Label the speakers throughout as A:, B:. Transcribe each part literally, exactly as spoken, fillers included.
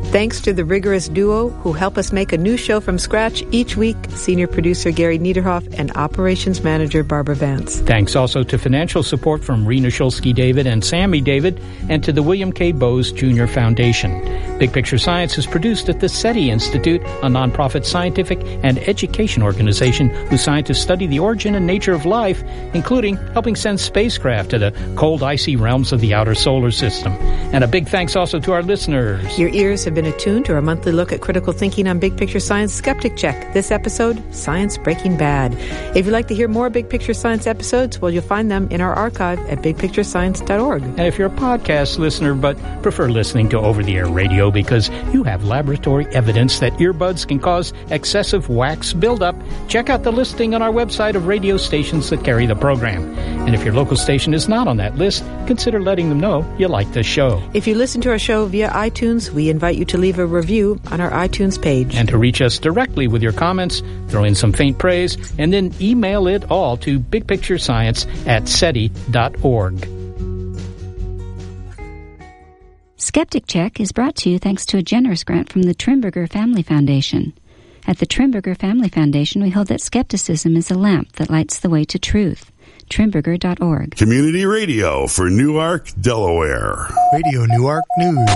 A: Thanks to the rigorous duo who help us make a new show from scratch each week, senior producer Gary Niederhoff and operations manager Barbara Vance.
B: Thanks also to financial support from Rena Shulsky-David and Sammy David, and to the William K. Bowes Junior Foundation. Big Picture Science is produced at the SETI Institute, a nonprofit scientific and education organization whose scientists study the origin and nature of life, including helping send spacecraft to the cold, icy realms of the outer solar system. And a big thanks also to our listeners.
A: Your ears have been attuned to our monthly look at critical thinking on Big Picture Science Skeptic Check. This episode, Science Breaking Bad. If you'd like to hear more Big Picture Science episodes, well, you'll find them in our archive at big picture science dot org.
B: And if you're a podcast listener but prefer listening to over-the-air radio because you have laboratory evidence that earbuds can cause excessive wax buildup, check out the listing on our website of radio stations that carry the program. And if your local station is not on that list, consider letting them know you like the show.
A: If you listen to our show via iTunes, we invite you to leave a review on our iTunes page.
B: And to reach us directly with your comments, throw in some faint praise, and then email it all to bigpicturescience at seti dot org.
C: Skeptic Check is brought to you thanks to a generous grant from the Trimberger Family Foundation. At the Trimberger Family Foundation, we hold that skepticism is a lamp that lights the way to truth. Trimberger dot org.
D: Community radio for Newark, Delaware.
E: Radio Newark News.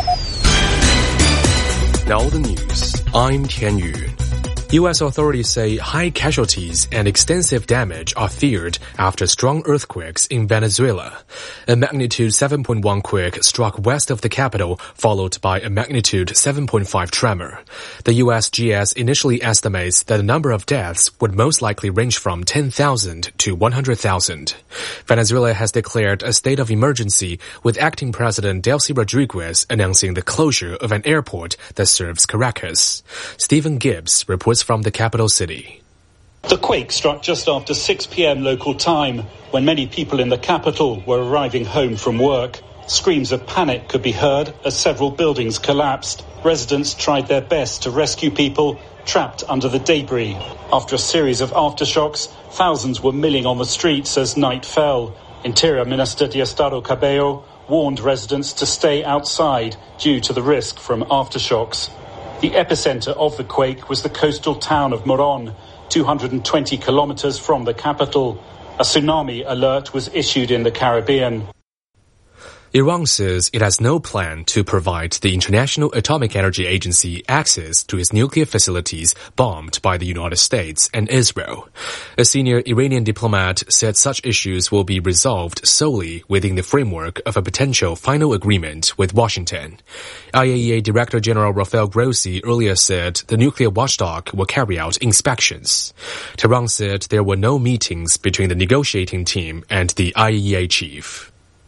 F: Now the news. I'm Tian Yu. U S authorities say high casualties and extensive damage are feared after strong earthquakes in Venezuela. A magnitude seven point one quake struck west of the capital, followed by a magnitude seven point five tremor. The U S G S initially estimates that the number of deaths would most likely range from ten thousand to one hundred thousand. Venezuela has declared a state of emergency, with acting President Delcy Rodriguez announcing the closure of an airport that serves Caracas. Stephen Gibbs reports from the capital city.
G: The quake struck just after six p.m. local time, when many people in the capital were arriving home from work. Screams of panic could be heard as several buildings collapsed. Residents tried their best to rescue people trapped under the debris. After a series of aftershocks, thousands were milling on the streets as night fell. Interior Minister Diosdado Cabello warned residents to stay outside due to the risk from aftershocks. The epicenter of the quake was the coastal town of Moron, two hundred twenty kilometers from the capital. A tsunami alert was issued in the Caribbean.
F: Iran says it has no plan to provide the International Atomic Energy Agency access to its nuclear facilities bombed by the United States and Israel. A senior Iranian diplomat said such issues will be resolved solely within the framework of a potential final agreement with Washington. I A E A Director General Rafael Grossi earlier said the nuclear watchdog will carry out inspections. Tehran said there were no meetings between the negotiating team and the I A E A chief.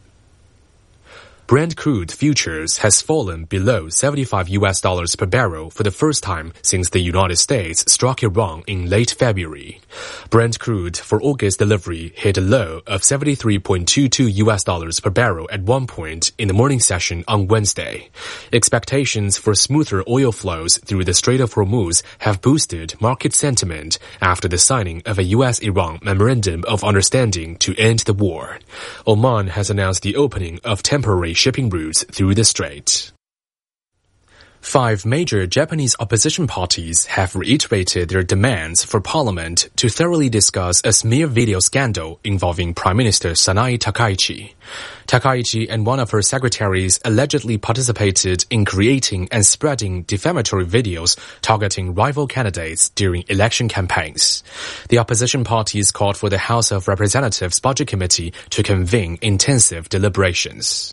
F: Brent crude futures has fallen below seventy-five U S dollars per barrel for the first time since the United States struck Iran in late February. Brent crude for August delivery hit a low of seventy-three point two two U S dollars per barrel at one point in the morning session on Wednesday. Expectations for smoother oil flows through the Strait of Hormuz have boosted market sentiment after the signing of a U S-Iran Memorandum of Understanding to end the war. Oman has announced the opening of temporary shipping routes through the strait. Five major Japanese opposition parties have reiterated their demands for Parliament to thoroughly discuss a smear video scandal involving Prime Minister Sanae Takaichi. Takaichi and one of her secretaries allegedly participated in creating and spreading defamatory videos targeting rival candidates during election campaigns. The opposition parties called for the House of Representatives Budget Committee to convene intensive deliberations.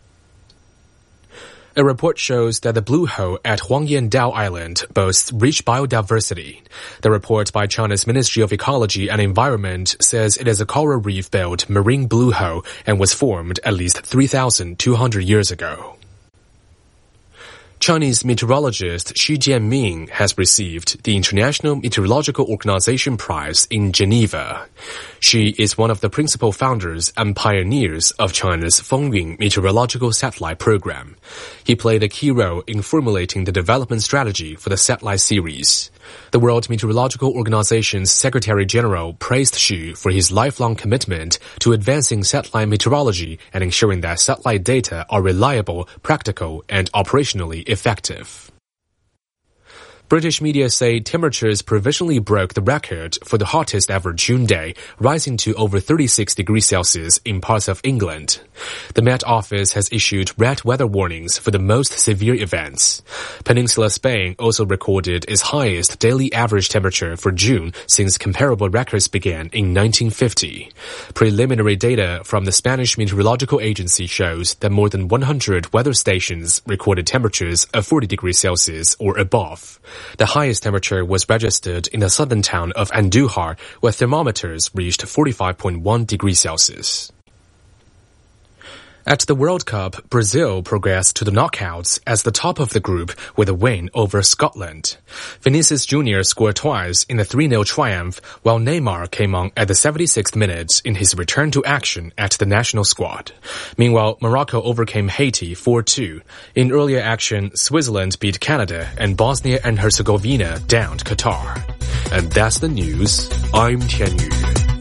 F: A report shows that the blue hole at Huangyan-Dao Island boasts rich biodiversity. The report by China's Ministry of Ecology and Environment says it is a coral reef-built marine blue hole and was formed at least three thousand two hundred years ago. Chinese meteorologist Xu Jianming has received the International Meteorological Organization Prize in Geneva. She is one of the principal founders and pioneers of China's Fengyun meteorological satellite program. He played a key role in formulating the development strategy for the satellite series. The World Meteorological Organization's Secretary General praised Xu for his lifelong commitment to advancing satellite meteorology and ensuring that satellite data are reliable, practical, and operationally effective. British media say temperatures provisionally broke the record for the hottest ever June day, rising to over thirty-six degrees Celsius in parts of England. The Met Office has issued red weather warnings for the most severe events. Peninsula Spain also recorded its highest daily average temperature for June since comparable records began in nineteen fifty. Preliminary data from the Spanish Meteorological Agency shows that more than one hundred weather stations recorded temperatures of forty degrees Celsius or above. The highest temperature was registered in the southern town of Andújar, where thermometers reached forty-five point one degrees Celsius. At the World Cup, Brazil progressed to the knockouts as the top of the group with a win over Scotland. Vinicius Junior scored twice in the three nil triumph, while Neymar came on at the seventy-sixth minute in his return to action at the national squad. Meanwhile, Morocco overcame Haiti four two. In earlier action, Switzerland beat Canada and Bosnia and Herzegovina downed Qatar. And that's the news. I'm Tian Yu.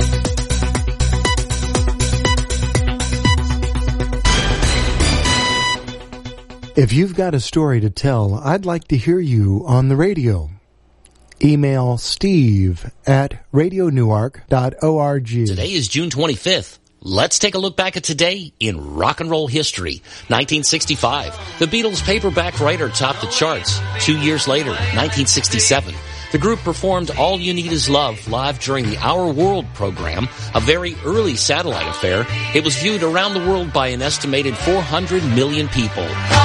E: If you've got a story to tell, I'd like to hear you on the radio. Email steve at radio newark dot org.
H: Today is June twenty-fifth. Let's take a look back at today in rock and roll history. nineteen sixty-five, the Beatles' Paperback Writer topped the charts. Two years later, nineteen sixty-seven, the group performed All You Need Is Love live during the Our World program, a very early satellite affair. It was viewed around the world by an estimated four hundred million people.